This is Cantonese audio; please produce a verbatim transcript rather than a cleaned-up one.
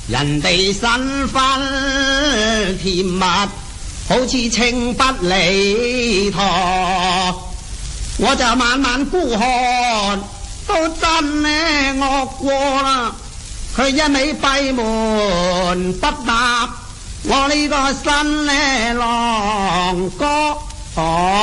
人哋新婚甜蜜，好似情不離陀，我就晚晚孤寒，都真呢惡過啦。佢一味閉門不答，我呢個新呢郎哥。